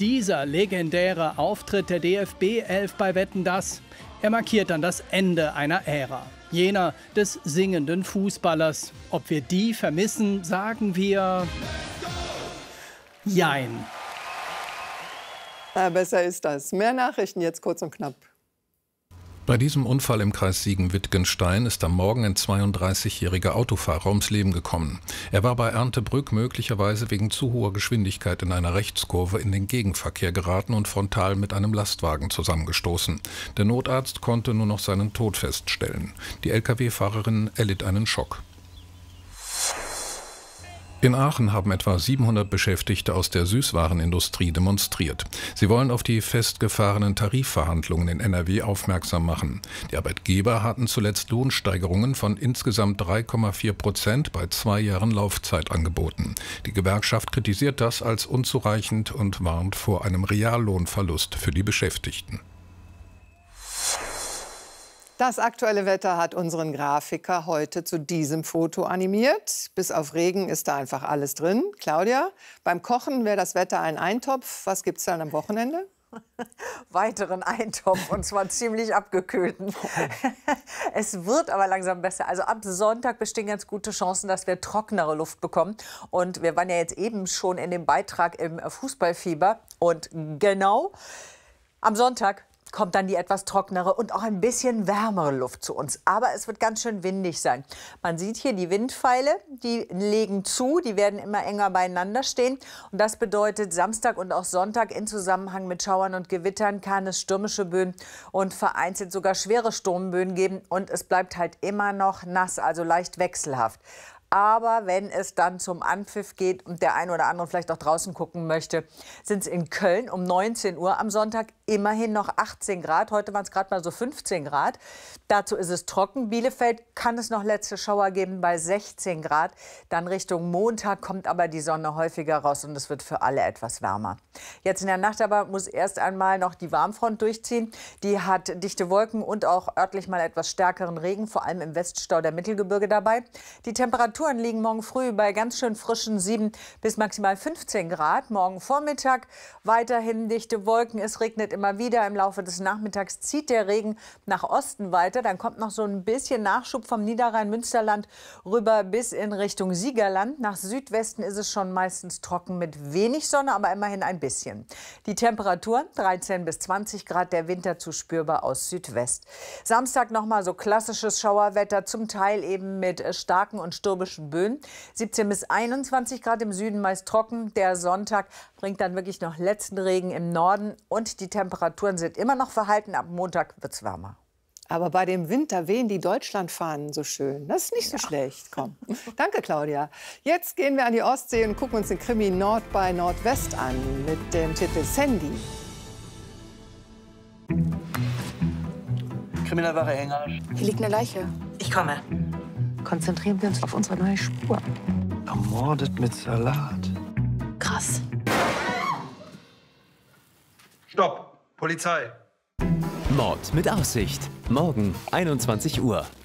Dieser legendäre Auftritt der DFB 11 bei Wetten, dass er markiert dann das Ende einer Ära. Jener des singenden Fußballers. Ob wir die vermissen, sagen wir Jein. Ja, besser ist das. Mehr Nachrichten jetzt kurz und knapp. Bei diesem Unfall im Kreis Siegen-Wittgenstein ist am Morgen ein 32-jähriger Autofahrer ums Leben gekommen. Er war bei Erntebrück möglicherweise wegen zu hoher Geschwindigkeit in einer Rechtskurve in den Gegenverkehr geraten und frontal mit einem Lastwagen zusammengestoßen. Der Notarzt konnte nur noch seinen Tod feststellen. Die Lkw-Fahrerin erlitt einen Schock. In Aachen haben etwa 700 Beschäftigte aus der Süßwarenindustrie demonstriert. Sie wollen auf die festgefahrenen Tarifverhandlungen in NRW aufmerksam machen. Die Arbeitgeber hatten zuletzt Lohnsteigerungen von insgesamt 3,4% bei 2 Jahren Laufzeit angeboten. Die Gewerkschaft kritisiert das als unzureichend und warnt vor einem Reallohnverlust für die Beschäftigten. Das aktuelle Wetter hat unseren Grafiker heute zu diesem Foto animiert. Bis auf Regen ist da einfach alles drin. Claudia, beim Kochen wäre das Wetter ein Eintopf. Was gibt es dann am Wochenende? Weiteren Eintopf, und zwar ziemlich abgekühlten. Es wird aber langsam besser. Also ab Sonntag bestehen ganz gute Chancen, dass wir trockenere Luft bekommen. Und wir waren ja jetzt eben schon in dem Beitrag im Fußballfieber. Und genau am Sonntag kommt dann die etwas trockenere und auch ein bisschen wärmere Luft zu uns. Aber es wird ganz schön windig sein. Man sieht hier die Windpfeile, die legen zu, die werden immer enger beieinander stehen. Und das bedeutet, Samstag und auch Sonntag in Zusammenhang mit Schauern und Gewittern kann es stürmische Böen und vereinzelt sogar schwere Sturmböen geben. Und es bleibt halt immer noch nass, also leicht wechselhaft. Aber wenn es dann zum Anpfiff geht und der eine oder andere vielleicht auch draußen gucken möchte, sind es in Köln um 19 Uhr am Sonntag immerhin noch 18 Grad. Heute waren es gerade mal so 15 Grad. Dazu ist es trocken. Bielefeld kann es noch letzte Schauer geben bei 16 Grad. Dann Richtung Montag kommt aber die Sonne häufiger raus und es wird für alle etwas wärmer. Jetzt in der Nacht aber muss erst einmal noch die Warmfront durchziehen. Die hat dichte Wolken und auch örtlich mal etwas stärkeren Regen, vor allem im Weststau der Mittelgebirge dabei. Die Temperaturen liegen morgen früh bei ganz schön frischen 7 bis maximal 15 Grad. Morgen Vormittag weiterhin dichte Wolken. Es regnet immer wieder. Im Laufe des Nachmittags zieht der Regen nach Osten weiter. Dann kommt noch so ein bisschen Nachschub vom Niederrhein-Münsterland rüber bis in Richtung Siegerland. Nach Südwesten ist es schon meistens trocken mit wenig Sonne, aber immerhin ein bisschen. Die Temperaturen 13 bis 20 Grad, der Wind dazu spürbar aus Südwest. Samstag noch mal so klassisches Schauerwetter, zum Teil eben mit starken und stürmischen Böen. 17 bis 21 Grad im Süden, meist trocken. Der Sonntag bringt dann wirklich noch letzten Regen im Norden und die Temperaturen sind immer noch verhalten. Ab Montag wird es wärmer. Aber bei dem Winter wehen die Deutschlandfahnen so schön. Das ist nicht so schlecht. Komm. Danke, Claudia. Jetzt gehen wir an die Ostsee und gucken uns den Krimi Nord bei Nordwest an mit dem Titel Sandy. Kriminalwache Hänger. Hier liegt eine Leiche. Ich komme. Konzentrieren wir uns auf unsere neue Spur. Ermordet mit Salat. Krass. Stopp! Polizei! Mord mit Aussicht. Morgen 21 Uhr.